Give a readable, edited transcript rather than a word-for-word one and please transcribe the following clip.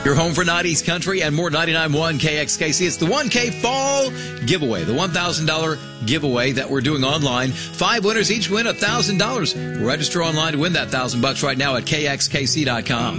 Your home for 90s country and more 99.1 KXKC. It's the 1K Fall Giveaway, the $1,000 giveaway that we're doing online. 5 winners each win $1,000. Register online to win that $1,000 right now at KXKC.com.